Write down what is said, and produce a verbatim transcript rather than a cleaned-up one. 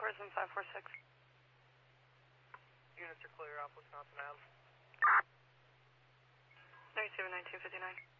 Prism five four six. Units are clear off Wisconsin Ave. ninety-seven nineteen fifty-nine.